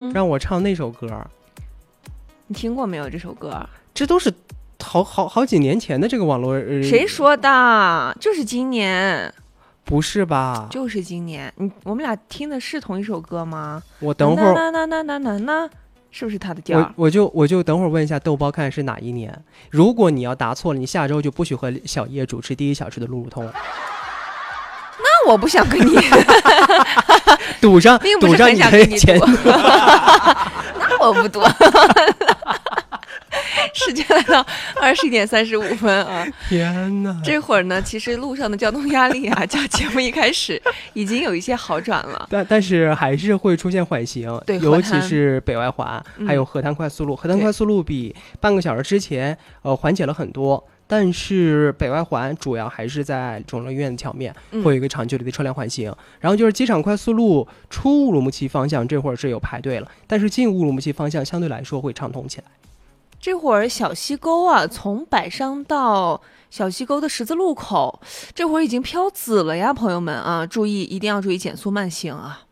让我唱那首歌。 你听过没有这首歌？ 这都是好几年前的这个网络。 谁说的？就是今年。 不是吧？ 就是今年。我们俩听的是同一首歌吗？ 我等会儿是不是他的调？ 我就等会儿问一下豆包看是哪一年。如果你要答错了，你下周就不许和小叶主持第1小时的路路通。 那我不想跟你赌上并不是很想跟你赌。那我不赌。时间来到21:35啊！ 天哪， 这会儿呢，其实路上的交通压力啊，较节目一开始已经有一些好转了， 但是还是会出现缓行， 对， 尤其是北外环，还有河滩快速路。河滩快速路比半个小时之前缓解了很多，但是北外环主要还是在肿瘤医院的桥面会有一个长距离的车辆缓行。然后就是机场快速路出乌鲁木齐方向这会儿是有排队了，但是进乌鲁木齐方向相对来说会畅通起来。 这会儿小西沟啊，从柏商到小西沟的十字路口，这会儿已经飘紫了呀，朋友们啊，注意，一定要注意减速慢行啊。